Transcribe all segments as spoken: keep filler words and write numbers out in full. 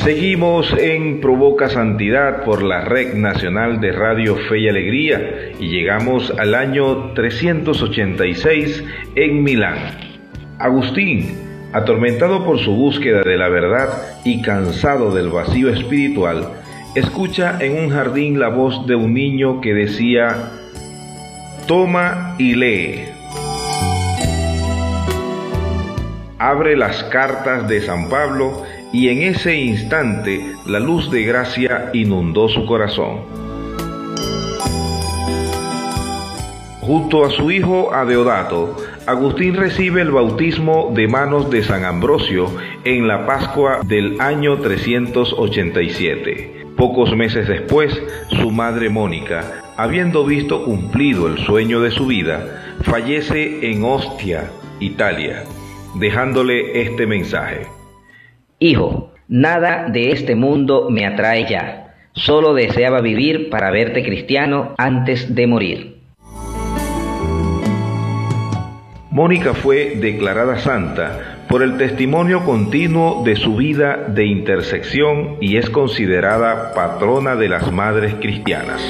Seguimos en Provoca Santidad por la Red Nacional de Radio Fe y Alegría y llegamos al año trescientos ochenta y seis en Milán. Agustín, atormentado por su búsqueda de la verdad y cansado del vacío espiritual, escucha en un jardín la voz de un niño que decía: toma y lee. Abre las cartas de San Pablo y en ese instante la luz de gracia inundó su corazón. Junto a su hijo Adeodato, Agustín recibe el bautismo de manos de San Ambrosio en la Pascua del año trescientos ochenta y siete. Pocos meses después, su madre Mónica, habiendo visto cumplido el sueño de su vida, fallece en Ostia, Italia, dejándole este mensaje: Hijo, nada de este mundo me atrae ya. Solo deseaba vivir para verte cristiano antes de morir. Mónica fue declarada santa por el testimonio continuo de su vida de intersección y es considerada patrona de las madres cristianas.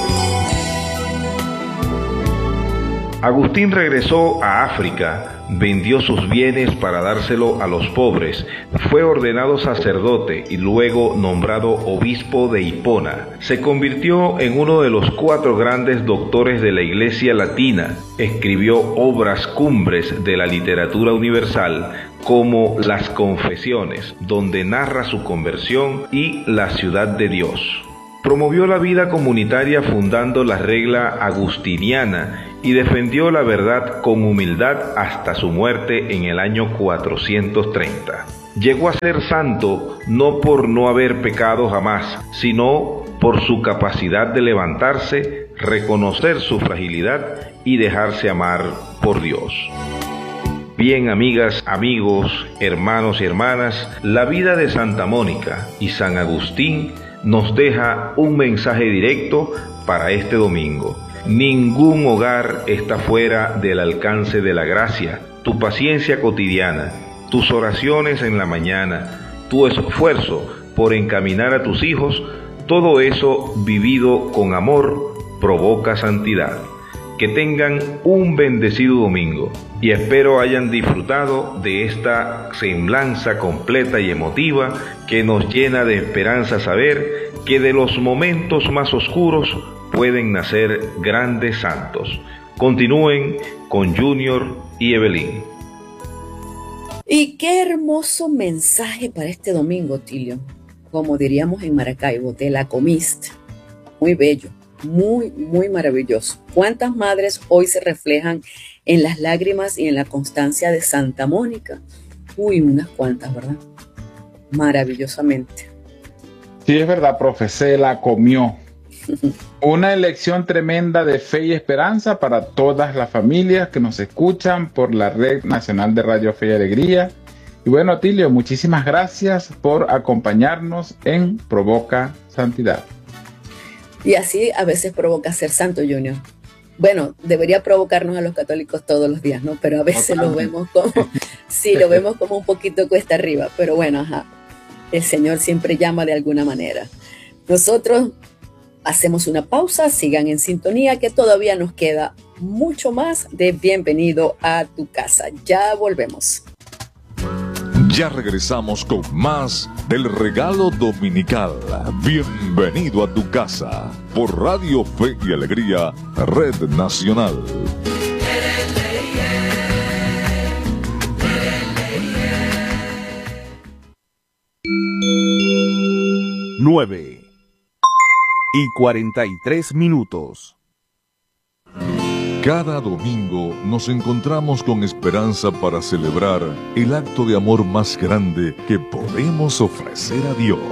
Agustín regresó a África, vendió sus bienes para dárselo a los pobres, fue ordenado sacerdote y luego nombrado obispo de Hipona. Se convirtió en uno de los cuatro grandes doctores de la Iglesia Latina. Escribió obras cumbres de la literatura universal como Las Confesiones, donde narra su conversión, y La Ciudad de Dios. Promovió la vida comunitaria fundando la regla agustiniana y defendió la verdad con humildad hasta su muerte en el año cuatrocientos treinta. Llegó a ser santo no por no haber pecado jamás, sino por su capacidad de levantarse, reconocer su fragilidad y dejarse amar por Dios. Bien, amigas, amigos, hermanos y hermanas, la vida de Santa Mónica y San Agustín nos deja un mensaje directo para este domingo. Ningún hogar está fuera del alcance de la gracia. Tu paciencia cotidiana, tus oraciones en la mañana, tu esfuerzo por encaminar a tus hijos, todo eso vivido con amor provoca santidad. Que tengan un bendecido domingo y espero hayan disfrutado de esta semblanza completa y emotiva que nos llena de esperanza saber que de los momentos más oscuros pueden nacer grandes santos. Continúen con Junior y Evelyn. Y qué hermoso mensaje para este domingo, Tilio. Como diríamos en Maracaibo, te la comiste. Muy bello. Muy, muy maravilloso. ¿Cuántas madres hoy se reflejan en las lágrimas y en la constancia de Santa Mónica? Uy, unas cuantas, ¿verdad? Maravillosamente. Sí, es verdad, profe, se la comió. Una elección tremenda de fe y esperanza para todas las familias que nos escuchan por la Red Nacional de Radio Fe y Alegría. Y bueno, Tilio, muchísimas gracias por acompañarnos en Provoca Santidad. Y así a veces provoca ser santo, Junior. Bueno, debería provocarnos a los católicos todos los días, ¿no? Pero a veces lo vemos como, sí, lo vemos como un poquito cuesta arriba. Pero bueno, ajá, el Señor siempre llama de alguna manera. Nosotros hacemos una pausa, sigan en sintonía que todavía nos queda mucho más de Bienvenido a tu casa. Ya volvemos. Ya regresamos con más del regalo dominical. Bienvenido a tu casa por Radio Fe y Alegría, Red Nacional. Nueve y cuarenta y tres minutos. Cada domingo nos encontramos con esperanza para celebrar el acto de amor más grande que podemos ofrecer a Dios.